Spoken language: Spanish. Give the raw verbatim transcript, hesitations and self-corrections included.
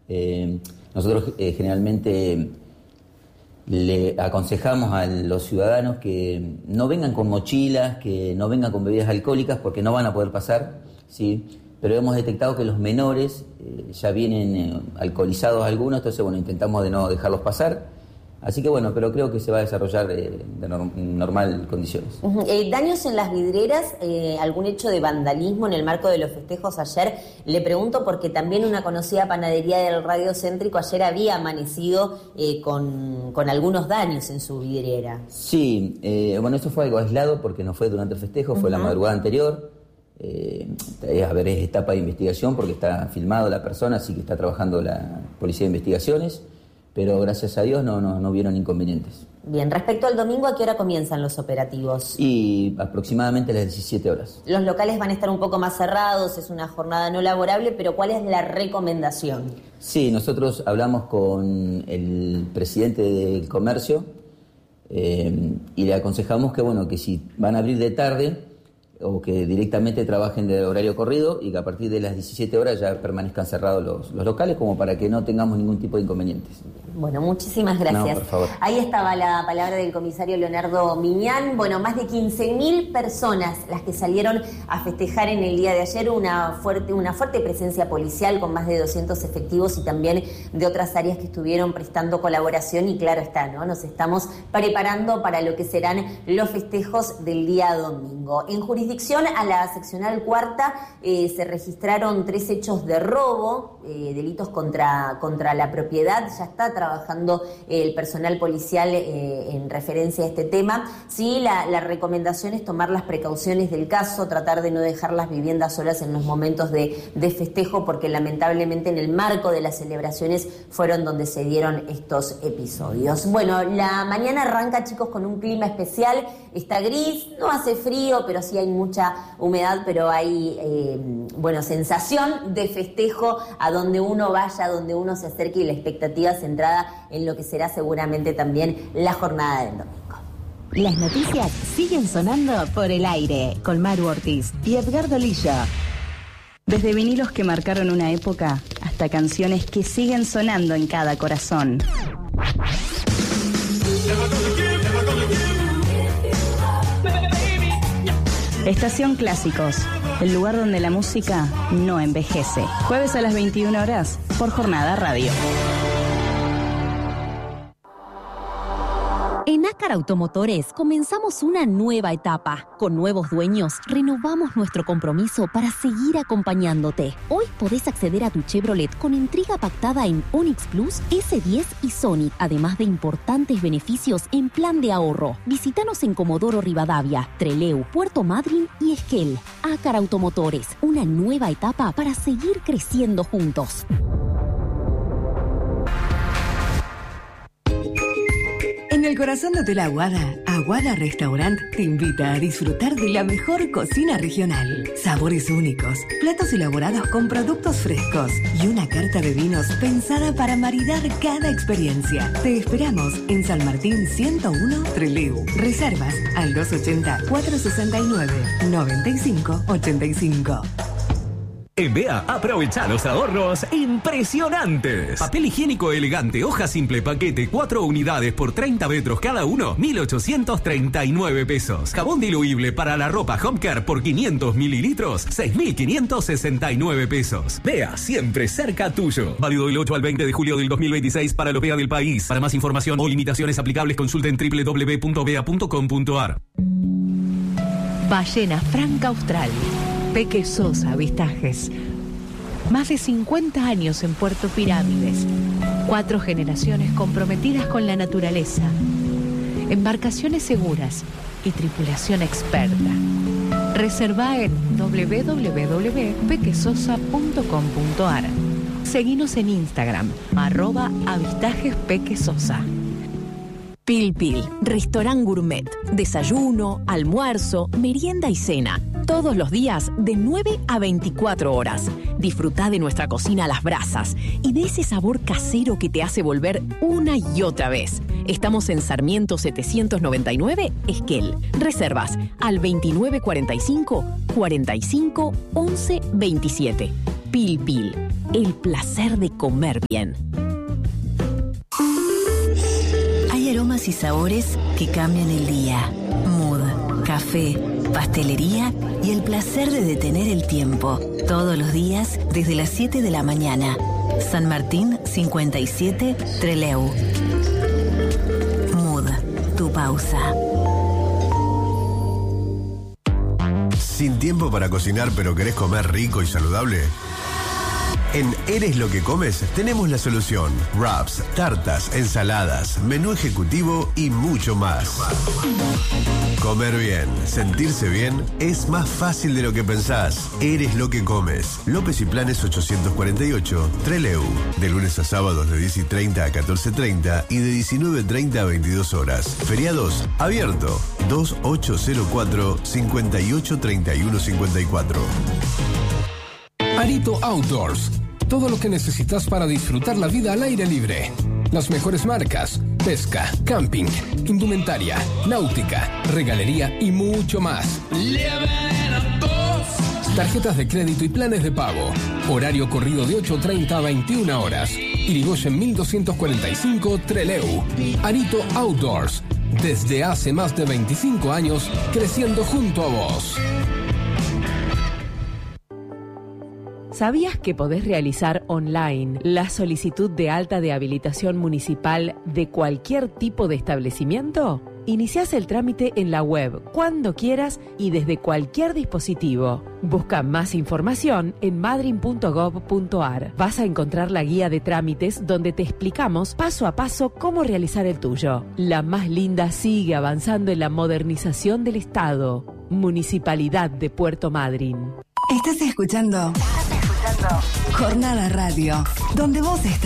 Eh, nosotros eh, generalmente le aconsejamos a los ciudadanos que no vengan con mochilas, que no vengan con bebidas alcohólicas porque no van a poder pasar, ¿sí? Pero hemos detectado que los menores eh, ya vienen eh, alcoholizados algunos, entonces bueno, intentamos de no dejarlos pasar. Así que bueno, pero creo que se va a desarrollar eh, de norm- normal condiciones. Uh-huh. Eh, daños en las vidrieras, eh, algún hecho de vandalismo en el marco de los festejos ayer. Le pregunto porque también una conocida panadería del Radio Céntrico ayer había amanecido eh, con, con algunos daños en su vidriera. Sí, eh, bueno, eso fue algo aislado porque no fue durante el festejo, fue uh-huh. la madrugada anterior. Eh, a ver, es etapa de investigación porque está filmado la persona, así que está trabajando la Policía de Investigaciones. Pero gracias a Dios no, no, no vieron inconvenientes. Bien, respecto al domingo, ¿a qué hora comienzan los operativos? Y aproximadamente a las diecisiete horas. Los locales van a estar un poco más cerrados, es una jornada no laborable, pero ¿cuál es la recomendación? Sí, nosotros hablamos con el presidente del comercio eh, y le aconsejamos que, bueno, que si van a abrir de tarde o que directamente trabajen de horario corrido y que a partir de las diecisiete horas ya permanezcan cerrados los, los locales como para que no tengamos ningún tipo de inconvenientes. Bueno, muchísimas gracias. No, por favor. Ahí estaba la palabra del comisario Leonardo Miñán. Bueno, más de quince mil personas las que salieron a festejar en el día de ayer, una fuerte, una fuerte presencia policial con más de doscientos efectivos y también de otras áreas que estuvieron prestando colaboración y claro está, ¿no? Nos estamos preparando para lo que serán los festejos del día domingo. En jurisdicción a la seccional cuarta eh, se registraron tres hechos de robo, eh, delitos contra, contra la propiedad. Ya está trabajando eh, el personal policial eh, en referencia a este tema. Sí, la, la recomendación es tomar las precauciones del caso, tratar de no dejar las viviendas solas en los momentos de, de festejo, porque lamentablemente en el marco de las celebraciones fueron donde se dieron estos episodios. Bueno, la mañana arranca, chicos, con un clima especial. Está gris, no hace frío, pero sí hay mucha humedad, pero hay, eh, bueno, sensación de festejo a donde uno vaya, a donde uno se acerque y la expectativa centrada en lo que será seguramente también la jornada del domingo. Las noticias siguen sonando por el aire con Maru Ortiz y Edgardo Lillo. Desde vinilos que marcaron una época hasta canciones que siguen sonando en cada corazón. Estación Clásicos, el lugar donde la música no envejece. Jueves a las veintiuna horas por Jornada Radio. En Ácar Automotores comenzamos una nueva etapa. Con nuevos dueños, renovamos nuestro compromiso para seguir acompañándote. Hoy podés acceder a tu Chevrolet con entrega pactada en Onix Plus, ese diez y Sonic, además de importantes beneficios en plan de ahorro. Visítanos en Comodoro Rivadavia, Trelew, Puerto Madryn y Esquel. Ácar Automotores, una nueva etapa para seguir creciendo juntos. En el corazón de Hotel Aguada, Aguada Restaurant te invita a disfrutar de la mejor cocina regional. Sabores únicos, platos elaborados con productos frescos y una carta de vinos pensada para maridar cada experiencia. Te esperamos en San Martín ciento uno, Trelew. Reservas al dos ochenta, cuatrocientos sesenta y nueve, noventa y cinco ochenta y cinco. En B E A, aprovecha los ahorros impresionantes. Papel higiénico elegante, hoja simple, paquete, cuatro unidades por treinta metros cada uno, mil ochocientos treinta y nueve pesos. Jabón diluible para la ropa Home Care por quinientos mililitros, seis mil quinientos sesenta y nueve pesos. B E A, siempre cerca tuyo. Válido del ocho al veinte de julio del dos mil veintiséis para los B E A del país. Para más información o limitaciones aplicables, consulten doble u doble u doble u punto bea punto com punto a r. Ballena Franca Austral. Peque Sosa Avistajes. Más de cincuenta años en Puerto Pirámides. Cuatro generaciones comprometidas con la naturaleza. Embarcaciones seguras y tripulación experta. Reserva en doble u doble u doble u punto pequesosa punto com punto a r. Seguinos en Instagram, arroba avistajes pequesosa. Pil Pil, restaurant gourmet. Desayuno, almuerzo, merienda y cena. Todos los días de nueve a veinticuatro horas. Disfrutá de nuestra cocina a las brasas y de ese sabor casero que te hace volver una y otra vez. Estamos en Sarmiento setecientos noventa y nueve, Esquel. Reservas al veintinueve cuarenta y cinco, cuarenta y cinco, once veintisiete. Pil Pil. el placer de comer bien. Hay aromas y sabores que cambian el día. Mood, café, pastelería y el placer de detener el tiempo. Todos los días desde las siete de la mañana. San Martín cincuenta y siete, Trelew. Mood, tu pausa. ¿Sin tiempo para cocinar pero querés comer rico y saludable? En Eres lo que comes tenemos la solución. Wraps, tartas, ensaladas, menú ejecutivo y mucho más. Comer bien, sentirse bien es más fácil de lo que pensás. Eres lo que comes. López y Planes ochocientos cuarenta y ocho, Trelew. De lunes a sábados de diez y treinta a catorce y treinta y de diecinueve y treinta a veintidós horas. Feriados, abierto. dos ocho cero cuatro, cinco ocho tres uno cinco cuatro. Arito Outdoors. Todo lo que necesitas para disfrutar la vida al aire libre. Las mejores marcas, pesca, camping, indumentaria, náutica, regalería y mucho más. Tarjetas de crédito y planes de pago. Horario corrido de ocho treinta a veintiuna horas. Irigoyen mil doscientos cuarenta y cinco, Trelew. Arito Outdoors. Desde hace más de veinticinco años, creciendo junto a vos. ¿Sabías que podés realizar online la solicitud de alta de habilitación municipal de cualquier tipo de establecimiento? Iniciás el trámite en la web cuando quieras y desde cualquier dispositivo. Busca más información en madryn punto gov punto ar. Vas a encontrar la guía de trámites donde te explicamos paso a paso cómo realizar el tuyo. La más linda sigue avanzando en la modernización del Estado. Municipalidad de Puerto Madryn. Estás escuchando Jornada Radio, donde vos estás.